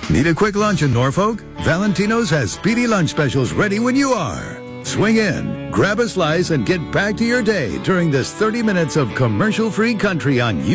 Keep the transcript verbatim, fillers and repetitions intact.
Need a quick lunch in Norfolk? Valentino's has speedy lunch specials ready when you are. Swing in, grab a slice, and get back to your day during this thirty minutes of commercial-free country on